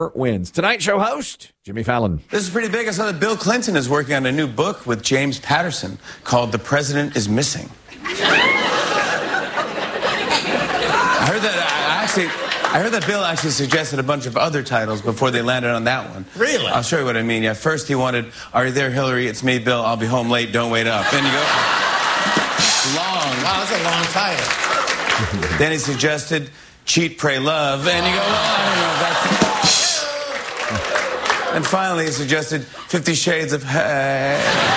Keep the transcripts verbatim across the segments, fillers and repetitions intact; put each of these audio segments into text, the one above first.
wins. Tonight Show host, Jimmy Fallon. This is pretty big. I saw that Bill Clinton is working on a new book with James Patterson called The President is Missing. I heard that, I actually, I heard that Bill actually suggested a bunch of other titles before they landed on that one. Really? I'll show you what I mean. Yeah, first he wanted, Are you there, Hillary? It's me, Bill. I'll be home late. Don't wait up. Then you go, long. Wow, that's a long title. Then he suggested Cheat, Pray, Love. And you go, well, I don't know if that's... And finally, he suggested Fifty Shades of Hey.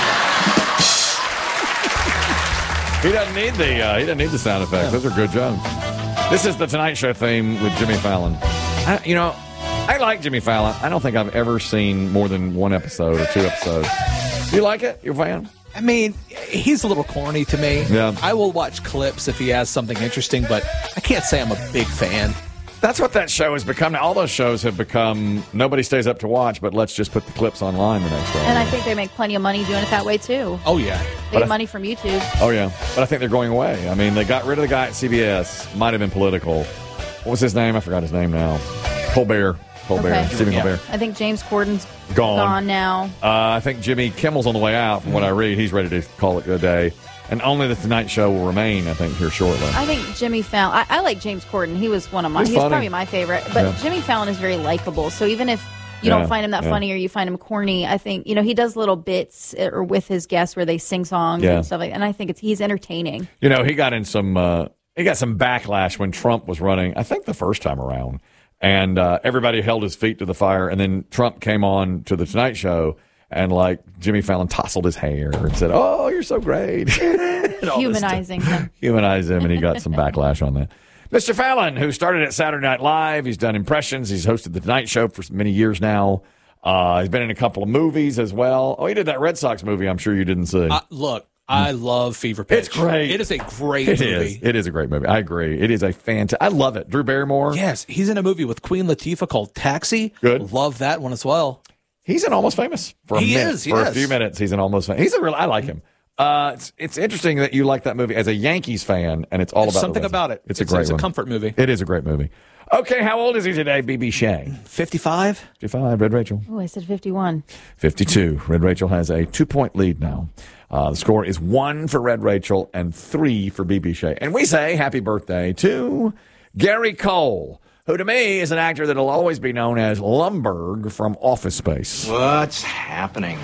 He doesn't need the uh, he doesn't need the sound effects. Those are good jokes. This is the Tonight Show theme with Jimmy Fallon. I, you know, I like Jimmy Fallon. I don't think I've ever seen more than one episode or two episodes. Do you like it? You're a fan? I mean, he's a little corny to me. Yeah. I will watch clips if he has something interesting, but I can't say I'm a big fan. That's what that show has become. Now, all those shows have become, nobody stays up to watch, but let's just put the clips online the next day. And I think they make plenty of money doing it that way, too. Oh, yeah. They get I, money from YouTube. Oh, yeah. But I think they're going away. I mean, they got rid of the guy at C B S. Might have been political. What was his name? I forgot his name now. Colbert. Colbert. Okay. Stephen Yeah. Colbert. I think James Corden's Gone. gone now. Uh, I think Jimmy Kimmel's on the way out. From what I read, he's ready to call it a day. And only the Tonight Show will remain, I think, here shortly. I think Jimmy Fallon. I, I like James Corden. He was one of my. He's He's, funny. probably my favorite. But Yeah. Jimmy Fallon is very likable. So even if you Yeah, don't find him that yeah. funny or you find him corny, I think you know he does little bits uh, or with his guests where they sing songs Yeah. and stuff like. And I think it's he's entertaining. You know, he got in some uh, he got some backlash when Trump was running, I think the first time around. And uh, everybody held his feet to the fire. And then Trump came on to the Tonight Show. And, like, Jimmy Fallon tousled his hair and said, oh, you're so great. And all this Humanizing stuff. him. Humanized him, and he got some backlash on that. Mister Fallon, who started at Saturday Night Live, he's done impressions. He's hosted the Tonight Show for many years now. Uh, he's been in a couple of movies as well. Oh, he did that Red Sox movie I'm sure you didn't see. Uh, look, I love Fever Pitch. It's great. It is a great It movie. is. It is a great movie. I agree. It is a fantastic. I love it. Drew Barrymore. Yes, he's in a movie with Queen Latifah called Taxi. Good. Love that one as well. He's in Almost Famous for a He minute. is, for a yes. few minutes. He's in Almost Famous. He's a real. I like him. Uh, it's it's interesting that you like that movie as a Yankees fan, and it's all There's about something the about it. It's, a great It's a one. comfort movie. It is a great movie. Okay, how old is he today, B B Shea? fifty-five? fifty-five, Red Rachel. Oh, I said fifty-one. fifty-two. Red Rachel has a two-point lead now. Uh, the score is one for Red Rachel and three for B B Shea. And we say happy birthday to Gary Cole, who to me is an actor that will always be known as Lumbergh from Office Space. What's happening?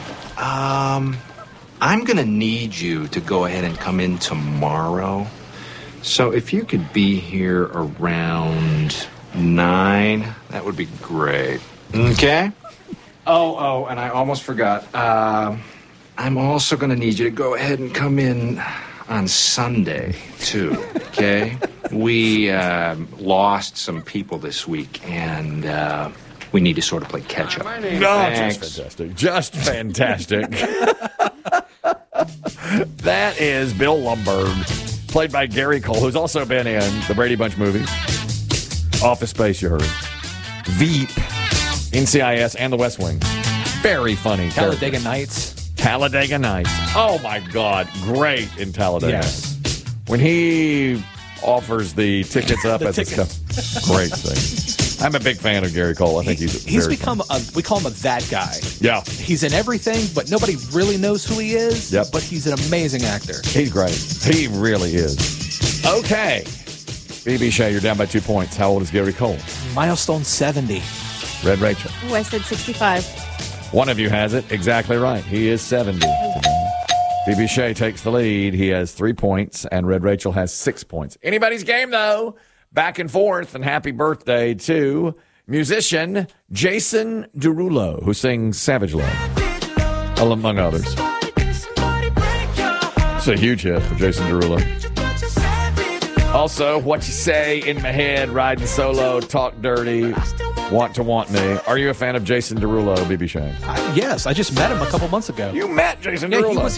Um, I'm going to need you to go ahead and come in tomorrow. So if you could be here around nine, that would be great. Okay? Oh, oh, and I almost forgot. Um, I'm also going to need you to go ahead and come in on Sunday, too, okay? We uh, lost some people this week, and uh, we need to sort of play catch-up. Oh, Thanks. just fantastic. Just fantastic. That is Bill Lumbergh, played by Gary Cole, who's also been in the Brady Bunch movies, Office Space, you heard, Veep, N C I S, and The West Wing. Very funny character. Talladega Nights. Talladega Nights. Oh, my God. Great in Talladega. Yes. When he offers the tickets up The at the tickets. stuff. Great thing. I'm a big fan of Gary Cole. I think he's He's very become a, we call him a that guy. Yeah. He's in everything, but nobody really knows who he is. Yep. But he's an amazing actor. He's great. He really is. Okay. B B Shea, you're down by two points. How old is Gary Cole? Milestone seventy. Red Rachel. Oh, I said sixty-five. One of you has it exactly right. He is seventy. B B Shea takes the lead. He has three points, and Red Rachel has six points. Anybody's game, though. Back and forth, and happy birthday to musician Jason Derulo, who sings Savage Love, among others. It's a huge hit for Jason Derulo. Also, What You Say, In My Head, Riding Solo, Talk Dirty, Want to Want Me. Are you a fan of Jason Derulo, B B Shea? I, yes, I just met him a couple months ago. You met Jason Yeah, Derulo. he was